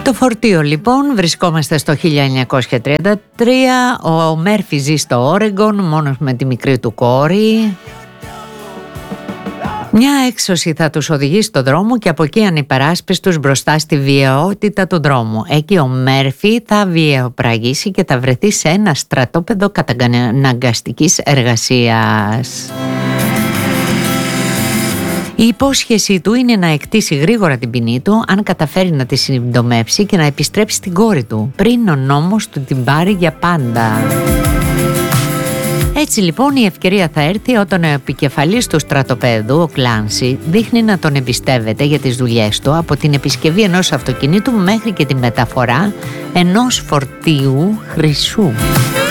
Το φορτίο λοιπόν, βρισκόμαστε στο 1933, ο Μέρφυ ζει στο Όρεγκον μόνος με τη μικρή του κόρη. Μια έξωση θα τους οδηγήσει στο δρόμο και από εκεί ανυπεράσπιστους μπροστά στη βιαιότητα του δρόμου. Εκεί ο Μέρφυ θα βιαιοπραγήσει και θα βρεθεί σε ένα στρατόπεδο καταναγκαστικής εργασίας. Η υπόσχεσή του είναι να εκτίσει γρήγορα την ποινή του αν καταφέρει να τη συντομεύσει και να επιστρέψει στην κόρη του πριν ο νόμος του την πάρει για πάντα. Έτσι λοιπόν η ευκαιρία θα έρθει όταν ο επικεφαλής του στρατοπέδου, ο Κλάνσι, δείχνει να τον εμπιστεύεται για τις δουλειές του, από την επισκευή ενός αυτοκινήτου μέχρι και τη μεταφορά ενός φορτίου χρυσού.